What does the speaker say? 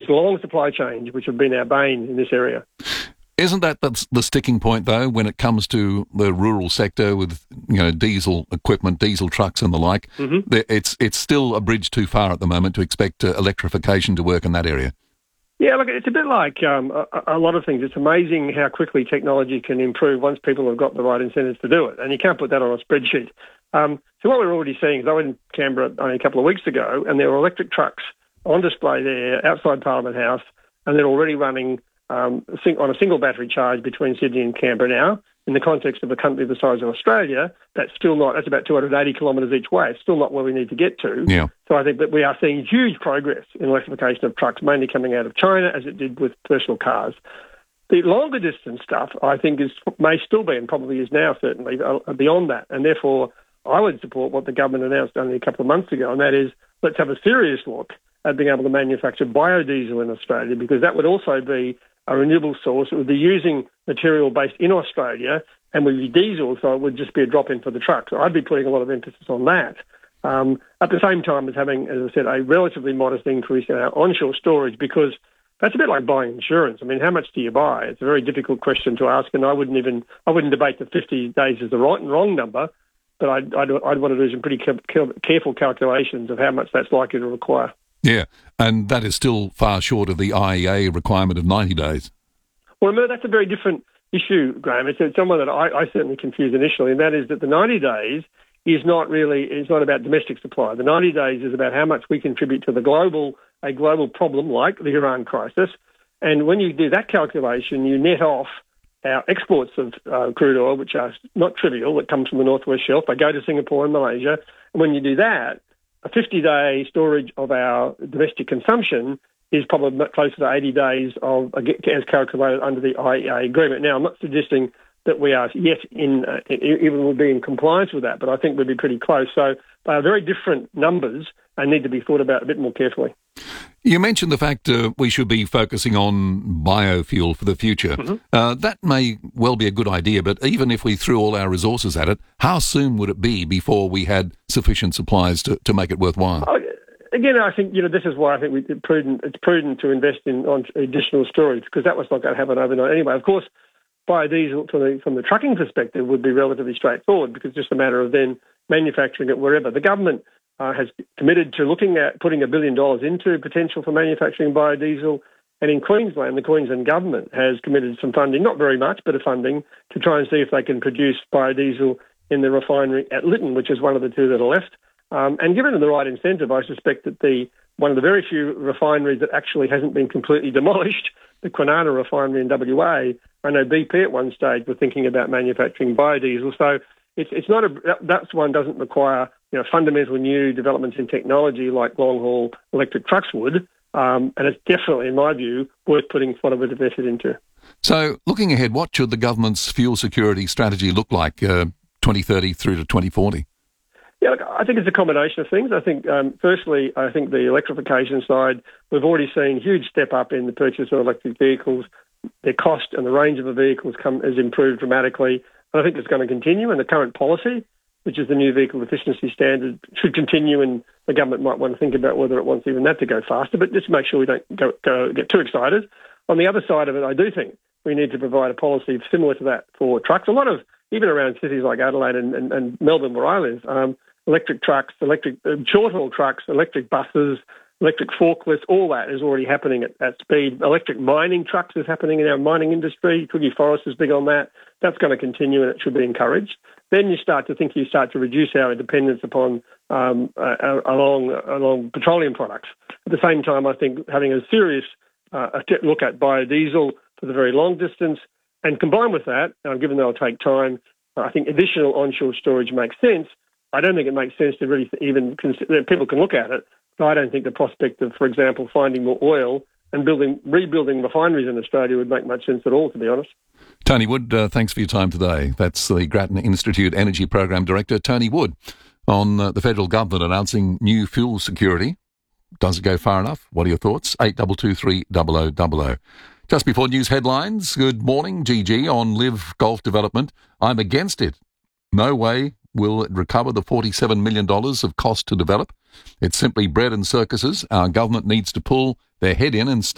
long supply chains, which have been our bane in this area. Isn't that the sticking point, though, when it comes to the rural sector with, diesel equipment, diesel trucks and the like? Mm-hmm. It's still a bridge too far at the moment to expect electrification to work in that area. Yeah, look, it's a bit like a lot of things. It's amazing how quickly technology can improve once people have got the right incentives to do it, and you can't put that on a spreadsheet. So what we're already seeing is I went in Canberra only a couple of weeks ago, and there were electric trucks on display there outside Parliament House, and they're already running on a single battery charge between Sydney and Canberra now. In the context of a country the size of Australia, that's about 280 kilometres each way. It's still not where we need to get to. Yeah. So I think that we are seeing huge progress in electrification of trucks, mainly coming out of China, as it did with personal cars. The longer distance stuff, I think, may still be, and probably is now certainly, beyond that. And therefore, I would support what the government announced only a couple of months ago, and that is, let's have a serious look at being able to manufacture biodiesel in Australia, because that would also be a renewable source. It would be using material based in Australia and would be diesel, so it would just be a drop-in for the truck. So I'd be putting a lot of emphasis on that. At the same time as having, as I said, a relatively modest increase in our onshore storage, because that's a bit like buying insurance. I mean, how much do you buy? It's a very difficult question to ask, and I wouldn't debate that 50 days is the right and wrong number, but I'd want to do some pretty careful calculations of how much that's likely to require. Yeah, and that is still far short of the IEA requirement of 90 days. Well, remember, that's a very different issue, Graham. It's someone that I certainly confused initially, and that is that the 90 days is not about domestic supply. The 90 days is about how much we contribute to a global problem like the Iran crisis. And when you do that calculation, you net off our exports of crude oil, which are not trivial, that comes from the Northwest Shelf. They go to Singapore and Malaysia. And when you do that, a 50-day storage of our domestic consumption is probably closer to 80 days as calculated under the IEA agreement. Now, I'm not suggesting that we are yet even will be in compliance with that, but I think we'll be pretty close. So they are very different numbers and need to be thought about a bit more carefully. You mentioned the fact we should be focusing on biofuel for the future. Mm-hmm. That may well be a good idea, but even if we threw all our resources at it, how soon would it be before we had sufficient supplies to make it worthwhile? Again, I think this is why I think it's prudent to invest in additional storage, because that was not going to happen overnight anyway. Of course, biodiesel from the trucking perspective would be relatively straightforward, because it's just a matter of then manufacturing it wherever. The government has committed to looking at putting $1 billion into potential for manufacturing biodiesel. And in Queensland, the Queensland government has committed some funding, not very much, but a funding to try and see if they can produce biodiesel in the refinery at Lytton, which is one of the two that are left. And given the right incentive, I suspect that one of the very few refineries that actually hasn't been completely demolished, the Kwinana refinery in WA, I know BP at one stage were thinking about manufacturing biodiesel. So it's not that one doesn't require fundamental new developments in technology like long-haul electric trucks would, and it's definitely, in my view, worth putting quite a bit of effort into. So, looking ahead, what should the government's fuel security strategy look like 2030 through to 2040? Yeah, look, I think it's a combination of things. I think, firstly, the electrification side, we've already seen a huge step up in the purchase of electric vehicles. Their cost and the range of the vehicles has improved dramatically. And I think it's going to continue, and the current policy, which is the new vehicle efficiency standard, should continue, and the government might want to think about whether it wants even that to go faster, but just make sure we don't get too excited. On the other side of it, I do think we need to provide a policy similar to that for trucks. A lot of, even around cities like Adelaide and Melbourne, where I live, electric trucks, electric short-haul trucks, electric buses, electric forklifts, all that is already happening at speed. Electric mining trucks is happening in our mining industry. Twiggy Forrest is big on that. That's going to continue, and it should be encouraged. Then you start to reduce our dependence upon along petroleum products. At the same time, I think having a serious look at biodiesel for the very long distance, and combined with that, given that it'll take time, I think additional onshore storage makes sense. I don't think it makes sense to really even consider. People can look at it, but I don't think the prospect of, for example, finding more oil and rebuilding refineries in Australia would make much sense at all, to be honest. Tony Wood, thanks for your time today. That's the Grattan Institute Energy Program Director, Tony Wood, on the federal government announcing new fuel security. Does it go far enough? What are your thoughts? 8223 0000. Just before news headlines, good morning, GG, on Live Golf Development. I'm against it. No way will it recover the $47 million of cost to develop. It's simply bread and circuses. Our government needs to pull their head in and